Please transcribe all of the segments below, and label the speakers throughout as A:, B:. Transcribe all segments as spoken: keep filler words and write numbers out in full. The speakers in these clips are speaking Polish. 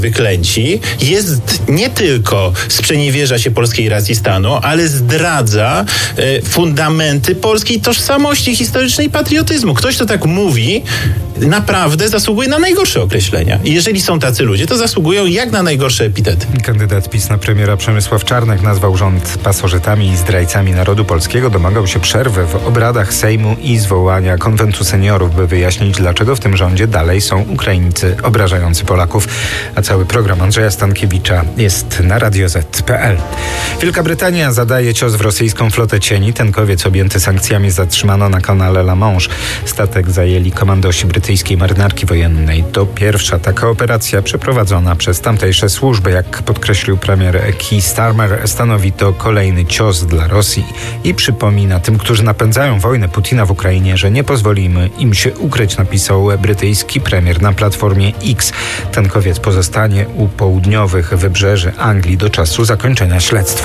A: wyklęci, jest nie tylko sprzeniewierza się polskiej racji stanu, ale zdradza e, fundamenty polskiej tożsamości historycznej i patriotyzmu. Ktoś, kto tak mówi, naprawdę zasługuje na najgorsze określenia. I jeżeli są tacy ludzie, to zasługują jak na najgorsze epitety.
B: Kandydat PiS na premiera Przemysław Czarnek nazwał rząd pasożytami i zdrajcami narodu polskiego. Domagał się przerwy w obradach Sejmu i zwołania konwentu seniorów, by wyjaśnić, dlaczego w tym rządzie dalej są Ukraińcy obrażający Polaków. A cały program Andrzeja Stankiewicza jest na radio zet kropka pe el. Wielka Brytania zadaje cios w rosyjską flotę cieni. Tankowiec objęty sankcjami zatrzymano na kanale La Manche. Statek zajęli komandosi brytyjskiej marynarki wojennej. To pierwsza taka operacja przeprowadzona przez tamtejsze służby. Jak podkreślił premier Keir Starmer, stanowi to kolejny cios dla Rosji i przypomina tym, którzy napędzają wojnę Putina w Ukrainie, że nie pozwolimy im się ukryć, napisał brytyjski premier na platformie X. Tankowiec pozostanie u południowych wybrzeży Anglii do czasu zakończenia śledztwa.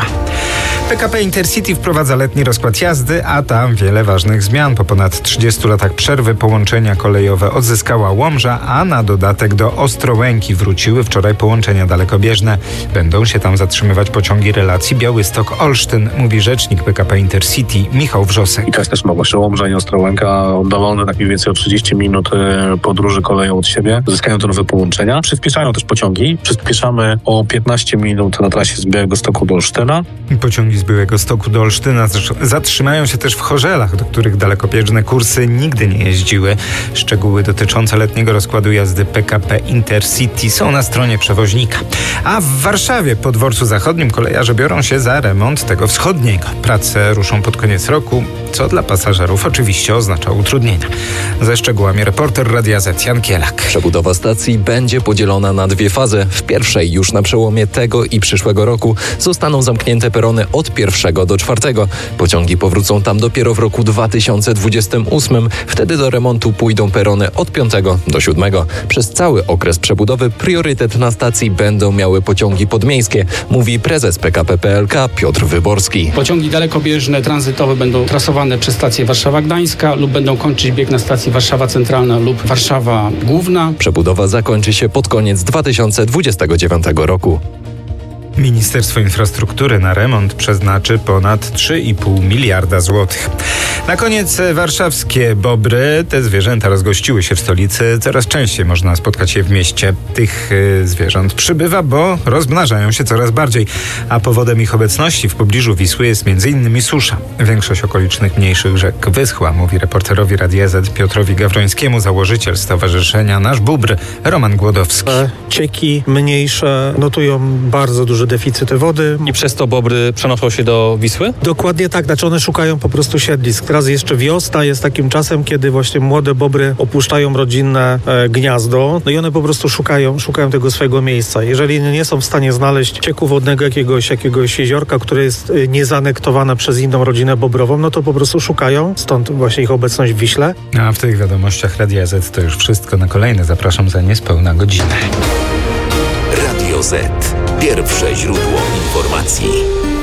B: P K P Intercity wprowadza letni rozkład jazdy, a tam wiele ważnych zmian. Po ponad trzydziestu latach przerwy połączenia kolejowe odzyskała Łomża, a na dodatek do Ostrołęki wróciły wczoraj połączenia dalekobieżne. Będą się tam zatrzymywać pociągi relacji Białystok-Olsztyn, mówi rzecznik P K P Intercity Michał Wrzosek.
C: I to jest też nowość. Łomża i Ostrołęka oddalone tak mniej więcej o trzydzieści minut podróży koleją od siebie. Zyskają to nowe połączenia. Przyspieszają też pociągi. Przyspieszamy o piętnaście minut na trasie z Białegostoku do Olsztyna.
B: Pociągi z Białegostoku do Olsztyna zatrzymają się też w Chorzelach, do których dalekobieżne kursy nigdy nie jeździły. Szczegóły dotyczące letniego rozkładu jazdy P K P Intercity są na stronie przewoźnika. A w Warszawie po dworcu zachodnim kolejarze biorą się za remont tego wschodniego. Prace ruszą pod koniec roku, co dla pasażerów oczywiście oznacza utrudnienia. Ze szczegółami reporter Radia Z Jan Kielak.
D: Przebudowa stacji będzie podzielona na dwie fazy. W pierwszej już na przełomie tego i przyszłego roku zostaną zamknięte perony od pierwszego do czwartego. Pociągi powrócą tam dopiero w roku dwa tysiące dwudziestym ósmym. Wtedy do remontu pójdą perony od piątego do siódmego. Przez cały okres przebudowy priorytet na stacji będą miały pociągi podmiejskie, mówi prezes P K P P L K Piotr Wyborski.
E: Pociągi dalekobieżne, tranzytowe będą trasowane przez stację Warszawa-Gdańska lub będą kończyć bieg na stacji Warszawa Centralna lub Warszawa Główna.
D: Przebudowa zakończy się pod koniec dwa tysiące dwudziestego dziewiątego roku.
B: Ministerstwo Infrastruktury na remont przeznaczy ponad trzy i pół miliarda złotych. Na koniec warszawskie bobry. Te zwierzęta rozgościły się w stolicy. Coraz częściej można spotkać je w mieście. Tych y, zwierząt przybywa, bo rozmnażają się coraz bardziej. A powodem ich obecności w pobliżu Wisły jest między innymi susza. Większość okolicznych mniejszych rzek wyschła, mówi reporterowi Radia Z Piotrowi Gawrońskiemu założyciel Stowarzyszenia Nasz Bóbr Roman Głodowski.
F: Cieki mniejsze notują bardzo duży deficyty wody.
G: I przez to bobry przenoszą się do Wisły?
F: Dokładnie tak, znaczy one szukają po prostu siedlisk. Teraz jeszcze wiosna jest takim czasem, kiedy właśnie młode bobry opuszczają rodzinne e, gniazdo, no i one po prostu szukają, szukają tego swojego miejsca. Jeżeli nie są w stanie znaleźć cieku wodnego jakiegoś, jakiegoś jeziorka, które jest e, niezanektowane przez inną rodzinę bobrową, no to po prostu szukają, stąd właśnie ich obecność w Wiśle.
B: A w tych wiadomościach Radia Z to już wszystko. Na kolejne zapraszam za niespełna godzinę.
H: Radio Z. Pierwsze źródło informacji.